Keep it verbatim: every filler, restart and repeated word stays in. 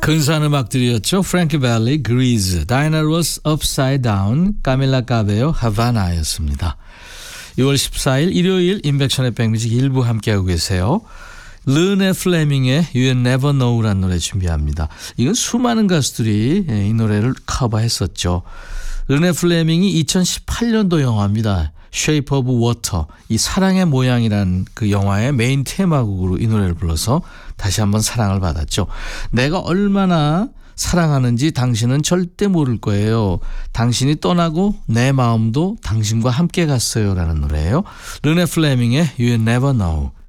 근사한 음악들이었죠. 프랭키 벨리, 그리즈, 다이나 로스, 업사이드 다운, 카밀라 카베요, 하바나였습니다. 유월 십사일 일요일 인백션의 백뮤직 일부 함께하고 계세요. 르네 플레밍의 You Never Know라는 노래 준비합니다. 이건 수많은 가수들이 이 노래를 커버했었죠. 르네 플레밍이 이천십팔년도 영화입니다. Shape of Water, 이 사랑의 모양이라는 그 영화의 메인 테마곡으로 이 노래를 불러서 다시 한번 사랑을 받았죠. 내가 얼마나 사랑하는지 당신은 절대 모를 거예요. 당신이 떠나고 내 마음도 당신과 함께 갔어요 라는 노래예요. 르네 플레밍의 You Never Know.